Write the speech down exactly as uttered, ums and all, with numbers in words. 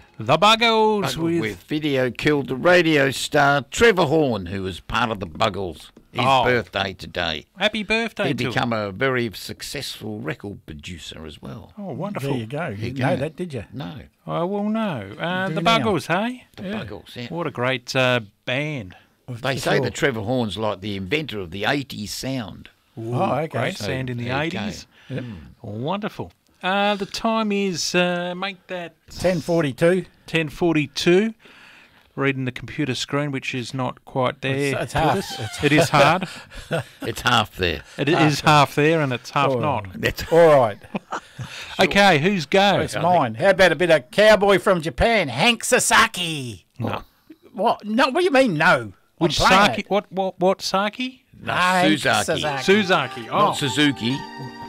The Buggles with... with... video killed the radio star Trevor Horn, who was part of the Buggles. His Oh. birthday today. Happy birthday He to become a very successful record producer as well. Oh, wonderful. There you go. You you didn't go. know that, did you? No, Oh, well, no. Uh, Do the now. Buggles, hey? the Buggles, yeah. What a great uh, band. They say that Trevor Horn's like the inventor of the eighties sound. Oh, okay. Great So, sound in the there you go. eighties. Wonderful. Uh, the time is, uh, make that ten forty-two. ten forty-two. Reading the computer screen, which is not quite there. It's- it's to half. us. It's- It is hard. It's half there. It is half there and it's half Oh. not. That's All right. Okay, who's go? It's mine. How about a bit of cowboy from Japan, Hank Sasaki? No. What? No, what do you mean, no? Which I'm playing Saki? it. What? What? What? Saki? no, Hank Suzaki. Sasaki. Suzaki. Oh, Not Suzuki.